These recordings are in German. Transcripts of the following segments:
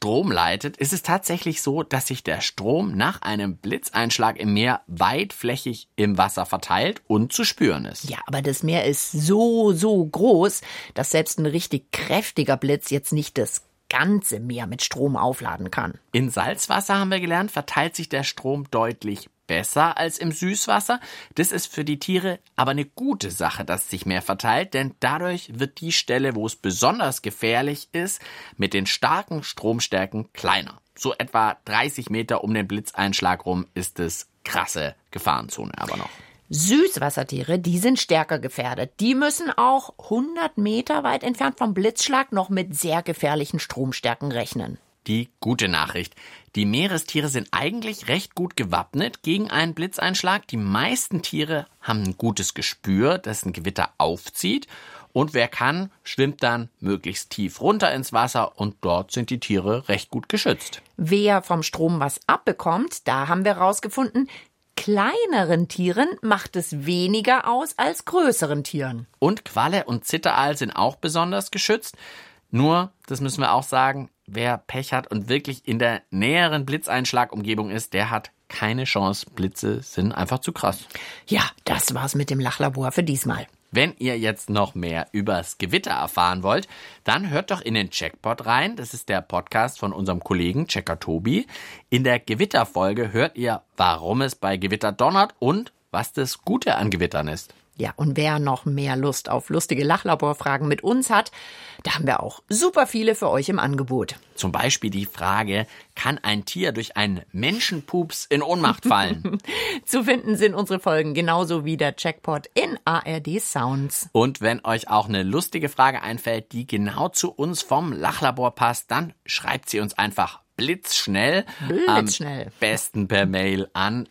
Strom leitet, ist es tatsächlich so, dass sich der Strom nach einem Blitzeinschlag im Meer weitflächig im Wasser verteilt und zu spüren ist. Ja, aber das Meer ist so groß, dass selbst ein richtig kräftiger Blitz jetzt nicht das ganze Meer mit Strom aufladen kann. In Salzwasser, haben wir gelernt, verteilt sich der Strom deutlich besser als im Süßwasser. Das ist für die Tiere aber eine gute Sache, dass sich mehr verteilt, denn dadurch wird die Stelle, wo es besonders gefährlich ist, mit den starken Stromstärken kleiner. So etwa 30 Meter um den Blitzeinschlag rum ist es krasse Gefahrenzone aber noch. Süßwassertiere, die sind stärker gefährdet. Die müssen auch 100 Meter weit entfernt vom Blitzschlag noch mit sehr gefährlichen Stromstärken rechnen. Die gute Nachricht. Die Meerestiere sind eigentlich recht gut gewappnet gegen einen Blitzeinschlag. Die meisten Tiere haben ein gutes Gespür, das ein Gewitter aufzieht. Und wer kann, schwimmt dann möglichst tief runter ins Wasser und dort sind die Tiere recht gut geschützt. Wer vom Strom was abbekommt, da haben wir rausgefunden, kleineren Tieren macht es weniger aus als größeren Tieren. Und Qualle und Zitteraal sind auch besonders geschützt. Nur, das müssen wir auch sagen, wer Pech hat und wirklich in der näheren Blitzeinschlagumgebung ist, der hat keine Chance. Blitze sind einfach zu krass. Ja, das war's mit dem Lachlabor für diesmal. Wenn ihr jetzt noch mehr übers Gewitter erfahren wollt, dann hört doch in den Checkpot rein. Das ist der Podcast von unserem Kollegen Checker Tobi. In der Gewitterfolge hört ihr, warum es bei Gewitter donnert und was das Gute an Gewittern ist. Ja, und wer noch mehr Lust auf lustige Lachlaborfragen mit uns hat, da haben wir auch super viele für euch im Angebot. Zum Beispiel die Frage, kann ein Tier durch einen Menschenpups in Ohnmacht fallen? Zu finden sind unsere Folgen genauso wie der Checkpot in ARD Sounds. Und wenn euch auch eine lustige Frage einfällt, die genau zu uns vom Lachlabor passt, dann schreibt sie uns einfach blitzschnell. Am besten per Mail an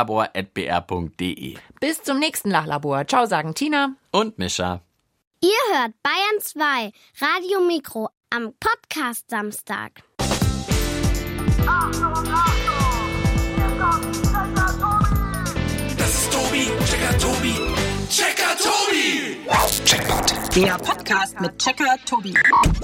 lachlabor@br.de. Bis zum nächsten Lachlabor. Ciao, sagen Tina und Mischa. Ihr hört Bayern 2 Radio Mikro am Podcast Samstag. Achtung, Achtung! Hier kommt Checker Tobi! Das ist Tobi, Checker Tobi, Checker Tobi! Checkpot. Der Podcast mit Checker Tobi.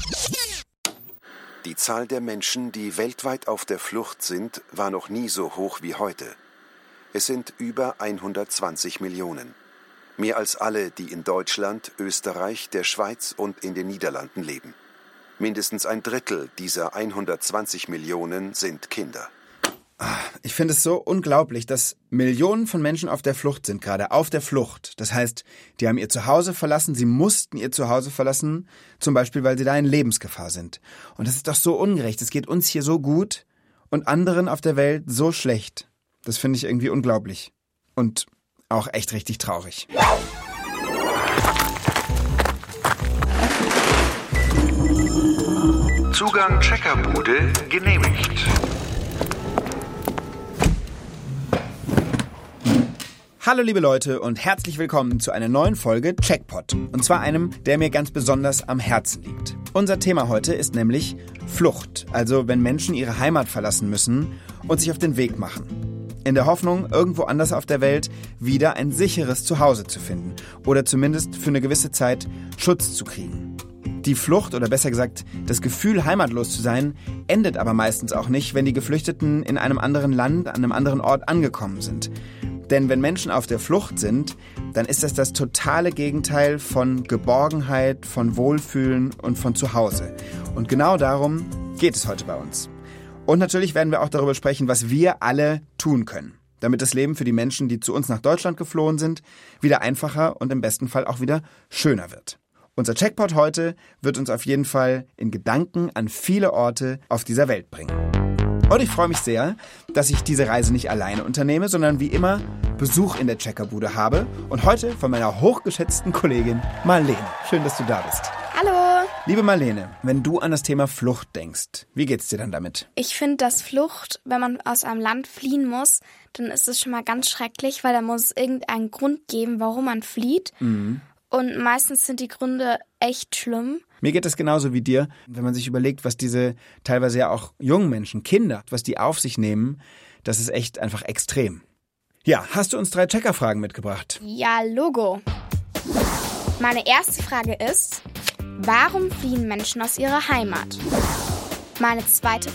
Die Zahl der Menschen, die weltweit auf der Flucht sind, war noch nie so hoch wie heute. Es sind über 120 Millionen. Mehr als alle, die in Deutschland, Österreich, der Schweiz und in den Niederlanden leben. Mindestens ein Drittel dieser 120 Millionen sind Kinder. Ich finde es so unglaublich, dass Millionen von Menschen auf der Flucht sind, gerade auf der Flucht. Das heißt, die haben ihr Zuhause verlassen, sie mussten ihr Zuhause verlassen, zum Beispiel, weil sie da in Lebensgefahr sind. Und das ist doch so ungerecht. Es geht uns hier so gut und anderen auf der Welt so schlecht. Das finde ich irgendwie unglaublich. Und auch echt richtig traurig. Zugang Checkerbude genehmigt. Hallo liebe Leute und herzlich willkommen zu einer neuen Folge Checkpot. Und zwar einem, der mir ganz besonders am Herzen liegt. Unser Thema heute ist nämlich Flucht, also wenn Menschen ihre Heimat verlassen müssen und sich auf den Weg machen. In der Hoffnung, irgendwo anders auf der Welt wieder ein sicheres Zuhause zu finden oder zumindest für eine gewisse Zeit Schutz zu kriegen. Die Flucht, oder besser gesagt, das Gefühl, heimatlos zu sein, endet aber meistens auch nicht, wenn die Geflüchteten in einem anderen Land, an einem anderen Ort angekommen sind. Denn wenn Menschen auf der Flucht sind, dann ist das totale Gegenteil von Geborgenheit, von Wohlfühlen und von Zuhause. Und genau darum geht es heute bei uns. Und natürlich werden wir auch darüber sprechen, was wir alle tun können, damit das Leben für die Menschen, die zu uns nach Deutschland geflohen sind, wieder einfacher und im besten Fall auch wieder schöner wird. Unser Checkpot heute wird uns auf jeden Fall in Gedanken an viele Orte auf dieser Welt bringen. Und ich freue mich sehr, dass ich diese Reise nicht alleine unternehme, sondern wie immer Besuch in der Checkerbude habe. Und heute von meiner hochgeschätzten Kollegin Marlene. Schön, dass du da bist. Hallo. Liebe Marlene, wenn du an das Thema Flucht denkst, wie geht's dir dann damit? Ich finde, dass Flucht, wenn man aus einem Land fliehen muss, dann ist es schon mal ganz schrecklich, weil da muss es irgendeinen Grund geben, warum man flieht. Mhm. Und meistens sind die Gründe echt schlimm. Mir geht es genauso wie dir, wenn man sich überlegt, was diese teilweise ja auch jungen Menschen, Kinder, was die auf sich nehmen, das ist echt einfach extrem. Ja, hast du uns 3 Checkerfragen mitgebracht? Ja, Logo. Meine erste Frage ist, warum fliehen Menschen aus ihrer Heimat? Meine zweite